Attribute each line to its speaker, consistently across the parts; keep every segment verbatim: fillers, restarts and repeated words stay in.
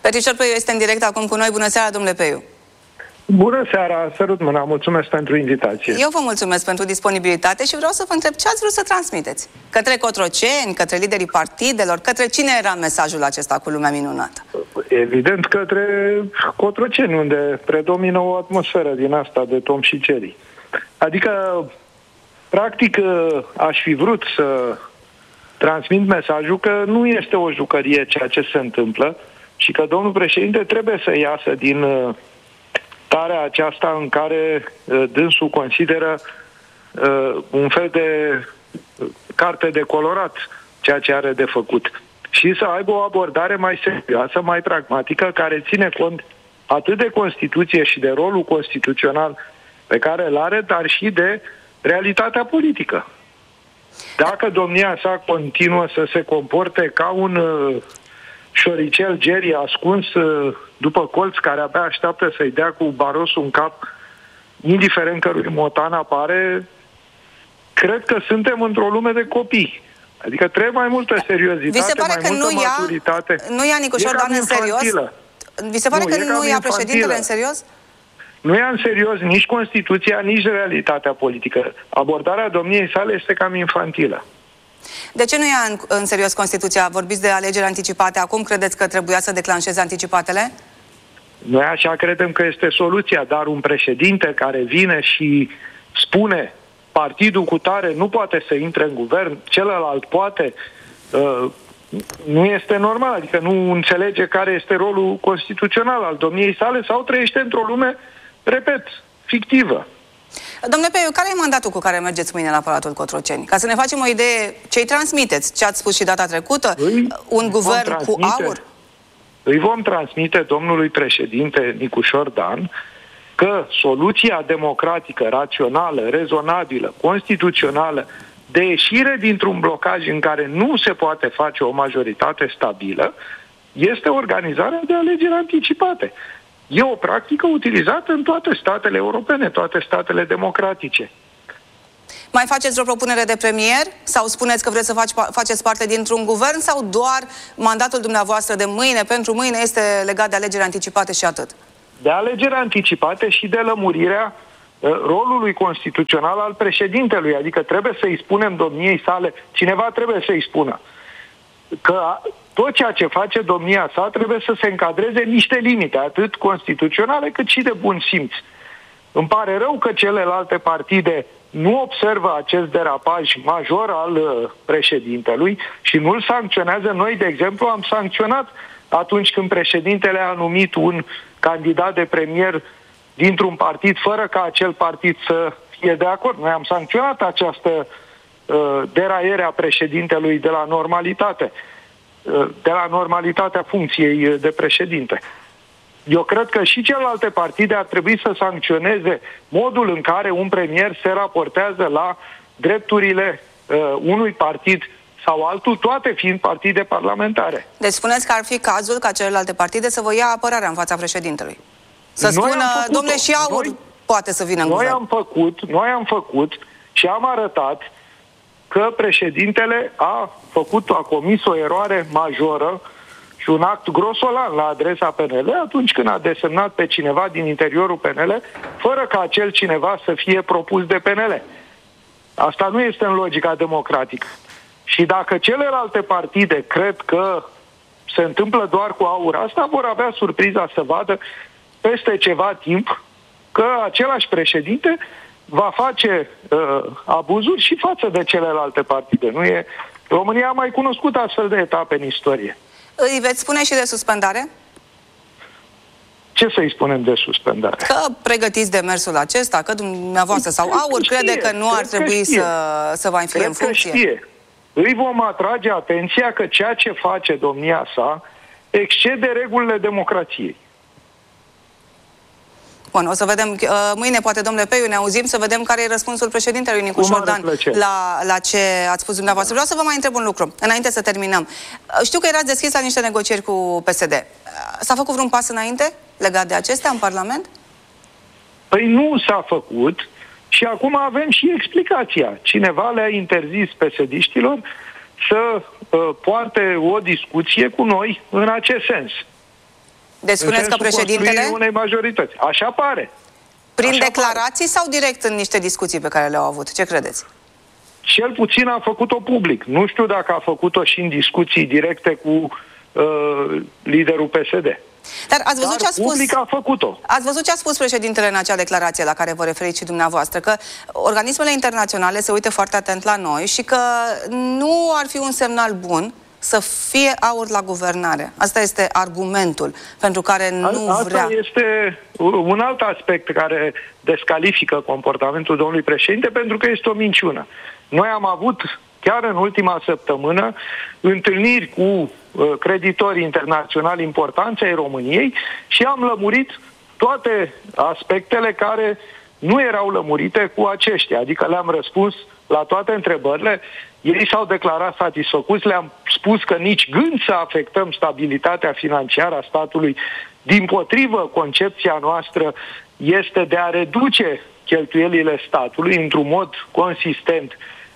Speaker 1: Petrișor Peiu este în direct acum cu noi. Bună seara, domnule Peiu!
Speaker 2: Bună seara, sărut mâna, mulțumesc pentru invitație.
Speaker 1: Eu vă mulțumesc pentru disponibilitate și vreau să vă întreb ce ați vrut să transmiteți? Către cotroceni, către liderii partidelor, către cine era mesajul acesta cu lumea minunată?
Speaker 2: Evident către cotroceni, unde predomină o atmosferă din asta de Tom și Jerry. Adică, practic, aș fi vrut să transmit mesajul că nu este o jucărie ceea ce se întâmplă și că domnul președinte trebuie să iasă din starea aceasta în care uh, dânsul consideră uh, un fel de carte de colorat ceea ce are de făcut și să aibă o abordare mai serioasă, mai pragmatică, care ține cont atât de Constituție și de rolul constituțional pe care îl are, dar și de realitatea politică. Dacă domnia sa continuă să se comporte ca un uh, șoricel Jerry ascuns uh, după colț, care abia așteaptă să-i dea cu barosul în cap, indiferent cărui motan apare, cred că suntem într-o lume de copii. Adică trebuie mai multă seriozitate,
Speaker 1: Vi se pare
Speaker 2: mai
Speaker 1: că
Speaker 2: multă
Speaker 1: nu ia,
Speaker 2: maturitate.
Speaker 1: Nu ia Nicușor Dan în serios? Vi se pare
Speaker 2: nu,
Speaker 1: că nu ia
Speaker 2: infantilă.
Speaker 1: președintele în serios?
Speaker 2: Nu ia în serios nici Constituția, nici realitatea politică. Abordarea domniei sale este cam infantilă.
Speaker 1: De ce nu ia în, în serios Constituția? Vorbiți de alegeri anticipate. Acum credeți că trebuia să declanșeze anticipatele?
Speaker 2: Noi așa credem că este soluția, dar un președinte care vine și spune partidul cu tare nu poate să intre în guvern, celălalt poate, uh, nu este normal, adică nu înțelege care este rolul constituțional al domniei sale sau trăiește într-o lume, repet, fictivă.
Speaker 1: Domnule Peiu, care e mandatul cu care mergeți mâine la Palatul Cotroceni? Ca să ne facem o idee, ce-i transmiteți? Ce ați spus și data trecută? Îi Un guvern cu aur?
Speaker 2: Îi vom transmite domnului președinte Nicușor Dan că soluția democratică, rațională, rezonabilă, constituțională, de ieșire dintr-un blocaj în care nu se poate face o majoritate stabilă, este organizarea de alegeri anticipate. E o practică utilizată în toate statele europene, toate statele democratice.
Speaker 1: Mai faceți vreo propunere de premier? Sau spuneți că vreți să faci, faceți parte dintr-un guvern? Sau doar mandatul dumneavoastră de mâine, pentru mâine, este legat de alegeri anticipate și atât?
Speaker 2: De alegeri anticipate și de lămurirea uh, rolului constituțional al președintelui. Adică trebuie să-i spunem domniei sale, cineva trebuie să-i spună că tot ceea ce face domnia sa trebuie să se încadreze în niște limite, atât constituționale cât și de bun simț. Îmi pare rău că celelalte partide nu observă acest derapaj major al uh, președintelui și nu-l sancționează. Noi, de exemplu, am sancționat atunci când președintele a numit un candidat de premier dintr-un partid fără ca acel partid să fie de acord. Noi am sancționat această uh, deraiere a președintelui de la normalitate, uh, de la normalitatea funcției de președinte. Eu cred că și celelalte partide ar trebui să sancționeze modul în care un premier se raportează la drepturile uh, unui partid sau altul, toate fiind partide parlamentare.
Speaker 1: Deci spuneți că ar fi cazul ca celelalte partide să vă ia apărarea în fața președintelui. Să
Speaker 2: noi
Speaker 1: spună, domnule, și aur noi, poate să vină în
Speaker 2: noi
Speaker 1: guvern.
Speaker 2: Am făcut, noi am făcut și am arătat că președintele a făcut, a comis o eroare majoră și un act grosolan la adresa P N L atunci când a desemnat pe cineva din interiorul P N L fără ca acel cineva să fie propus de P N L. Asta nu este în logica democratică. Și dacă celelalte partide cred că se întâmplă doar cu aur, asta vor avea surpriza să vadă peste ceva timp că același președinte va face uh, abuzuri și față de celelalte partide. Nu e... România a mai cunoscut astfel de etape în istorie.
Speaker 1: Îi veți spune și de suspendare?
Speaker 2: Ce să-i spunem de suspendare?
Speaker 1: Că pregătiți demersul acesta, că dumneavoastră sau aur știe, crede că nu ar trebui să, să vă infie în funcție?
Speaker 2: Știe. Îi vom atrage atenția că ceea ce face domnia sa excede regulile democrației.
Speaker 1: Bun, o să vedem, mâine poate, domnule Peiu, ne auzim să vedem care e răspunsul președintelui Nicușor Dan la, la ce ați spus dumneavoastră. Vreau să vă mai întreb un lucru, înainte să terminăm. Știu că erați deschis la niște negocieri cu P S D. S-a făcut vreun pas înainte legat de acestea în Parlament?
Speaker 2: Păi nu s-a făcut și acum avem și explicația. Cineva le-a interzis P S D-știlor să uh, poarte o discuție cu noi în acest sens.
Speaker 1: Deci spuneți că președintele...
Speaker 2: unei majorități. Așa pare.
Speaker 1: Prin
Speaker 2: Așa
Speaker 1: declarații
Speaker 2: pare.
Speaker 1: sau direct în niște discuții pe care le-au avut? Ce credeți?
Speaker 2: Cel puțin a făcut-o public. Nu știu dacă a făcut-o și în discuții directe cu uh, liderul P S D.
Speaker 1: Dar ați văzut
Speaker 2: Dar
Speaker 1: ce a spus?
Speaker 2: public a făcut-o.
Speaker 1: Ați văzut ce a spus președintele în acea declarație la care vă referiți și dumneavoastră, că organismele internaționale se uită foarte atent la noi și că nu ar fi un semnal bun să fie aur la guvernare. Asta este argumentul pentru care nu
Speaker 2: Asta
Speaker 1: vrea.
Speaker 2: Asta este un alt aspect care descalifică comportamentul domnului președinte, pentru că este o minciună. Noi am avut, chiar în ultima săptămână, întâlniri cu uh, creditorii internaționali importanți ai României și am lămurit toate aspectele care nu erau lămurite cu aceștia. Adică le-am răspuns la toate întrebările. Ei s-au declarat satisfăcuți, le-am spus că nici gând să afectăm stabilitatea financiară a statului. Dimpotrivă, concepția noastră este de a reduce cheltuielile statului într-un mod consistent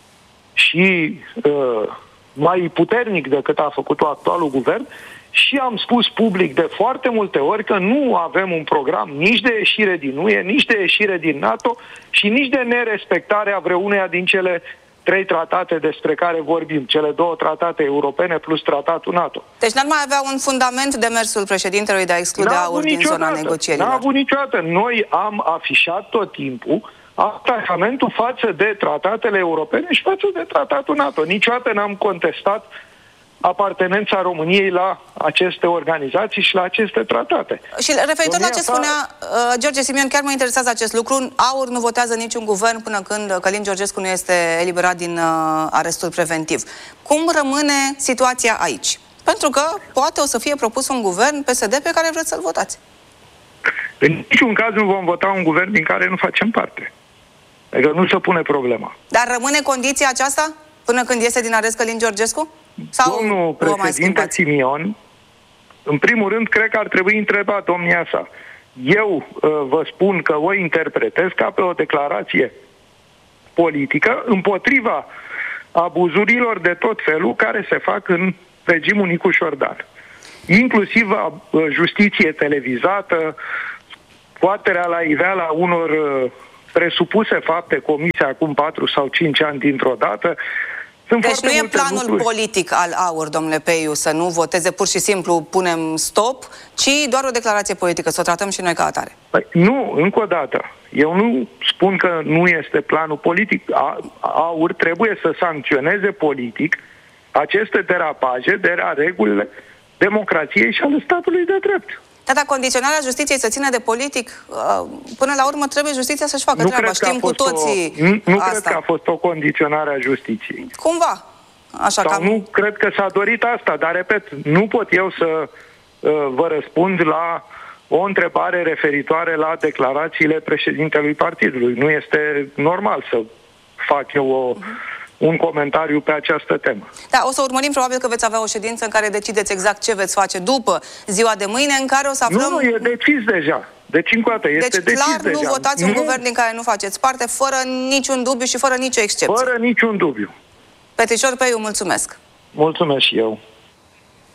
Speaker 2: și uh, mai puternic decât a făcut-o actualul guvern. Și am spus public de foarte multe ori că nu avem un program nici de ieșire din U E, nici de ieșire din NATO și nici de nerespectarea vreuneia din cele trei tratate despre care vorbim, cele două tratate europene plus tratatul NATO.
Speaker 1: Deci n-ar mai avea un fundament demersul președintelui de a exclude aur din zona negocierilor.
Speaker 2: N-a avut niciodată. Noi am afișat tot timpul atacamentul față de tratatele europene și față de tratatul NATO. Niciodată n-am contestat apartenența României la aceste organizații și la aceste tratate.
Speaker 1: Și referitor
Speaker 2: Domnia
Speaker 1: la ce
Speaker 2: ta...
Speaker 1: spunea uh, George Simion, chiar mă interesează acest lucru. AUR nu votează niciun guvern până când Călin Georgescu nu este eliberat din uh, arestul preventiv. Cum rămâne situația aici? Pentru că poate o să fie propus un guvern P S D pe care vreți să-l votați.
Speaker 2: În niciun caz nu vom vota un guvern din care nu facem parte. Adică nu se pune problema.
Speaker 1: Dar rămâne condiția aceasta până când iese din arest Călin Georgescu? Sau
Speaker 2: domnul președinte Simion, în primul rând, cred că ar trebui întrebat domnia sa. Eu uh, vă spun că o interpretez ca pe o declarație politică împotriva abuzurilor de tot felul care se fac în regimul Nicu-Șordan. Inclusiv a uh, justiție televizată, scoaterea la iveala unor uh, presupuse fapte comise acum patru sau cinci ani dintr-o dată. Sunt
Speaker 1: deci nu e planul
Speaker 2: lucruri.
Speaker 1: politic al AUR, domnule Peiu, să nu voteze pur și simplu punem stop, ci doar o declarație politică, să o tratăm și noi ca atare.
Speaker 2: Păi, nu, încă o dată. Eu nu spun că nu este planul politic. AUR trebuie să sancționeze politic aceste derapaje de la regulile democrației și ale statului de drept.
Speaker 1: Dar dacă condiționarea justiției să ține de politic, până la urmă trebuie justiția să-și facă
Speaker 2: nu
Speaker 1: treaba. Știm cu toții
Speaker 2: o, Nu, nu
Speaker 1: asta.
Speaker 2: cred că a fost o condiționare a justiției.
Speaker 1: Cumva. Așa
Speaker 2: Sau
Speaker 1: cam...
Speaker 2: nu cred că s-a dorit asta, dar repet, nu pot eu să uh, vă răspund la o întrebare referitoare la declarațiile președintelui partidului. Nu este normal să fac eu o... un comentariu pe această temă.
Speaker 1: Da, o să urmărim, probabil că veți avea o ședință în care decideți exact ce veți face după ziua de mâine, în care o să aflăm...
Speaker 2: Nu, e decis deja. Deci, încă o dată, este
Speaker 1: deci, clar,
Speaker 2: decis
Speaker 1: nu
Speaker 2: deja.
Speaker 1: votați
Speaker 2: nu...
Speaker 1: un guvern din care nu faceți parte, fără niciun dubiu și fără nicio excepție.
Speaker 2: Fără niciun dubiu.
Speaker 1: Petrișor Peiu, mulțumesc!
Speaker 2: Mulțumesc și eu.